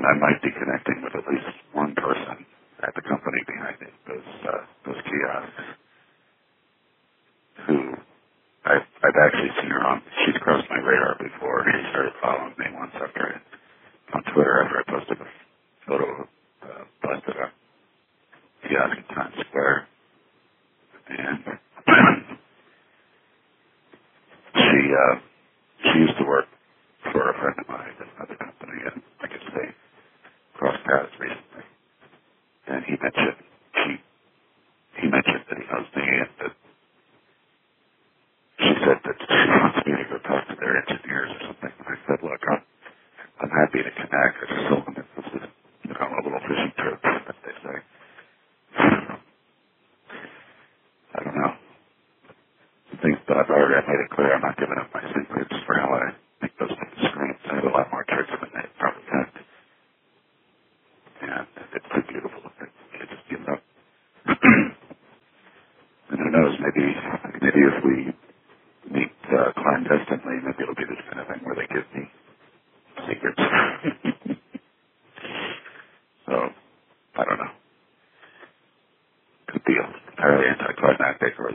and I might be connecting with at least one person at the company behind it, those kiosks, who I've actually seen her on. She's crossed my radar before. She started following me once on Twitter after I posted a photo of busted a kiosk in Times Square, and she used to work for a friend of mine at another company, and I guess they crossed paths recently. And he mentioned that he knows me, and that she said that she wants me to go talk to their engineers or something. And I said, look, I'm happy to connect. I just told them that this is, a little fishing trip, as they say. I don't know. But I've already made it clear I'm not giving up my secrets for how I make those screens. I have a lot more tricks than they probably had. And it's too beautiful. I just give it up. And who knows, maybe if we meet clandestinely, maybe it'll be this kind of thing where they give me secrets. So, I don't know. Could be entirely anticlimactic, or